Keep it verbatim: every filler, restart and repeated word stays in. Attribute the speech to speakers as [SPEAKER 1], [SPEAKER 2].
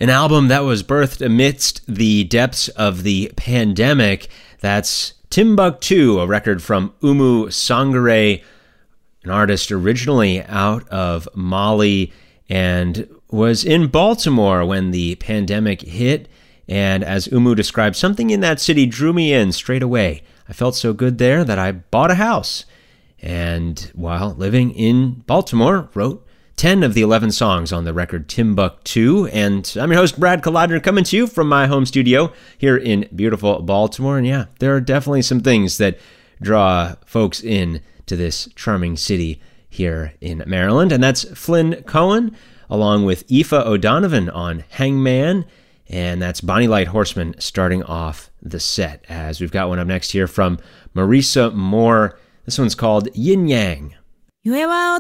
[SPEAKER 1] An album that was birthed amidst the depths of the pandemic. That's Timbuktu, a record from Oumou Sangaré, an artist originally out of Mali and was in Baltimore when the pandemic hit. And as Oumou described, something in that city drew me in straight away. I felt so good there that I bought a house. And while living in Baltimore, wrote ten of the eleven songs on the record Timbuktu. And I'm your host, Brad Colodner, coming to you from my home studio here in beautiful Baltimore. And yeah, there are definitely some things that draw folks in to this charming city here in Maryland. And that's Flynn Cohen, along with Aoife O'Donovan on Hangman. And that's Bonnie Light Horseman starting off the set, as we've got one up next here from Marisa Moore. This one's called Yin Yang.
[SPEAKER 2] 夢は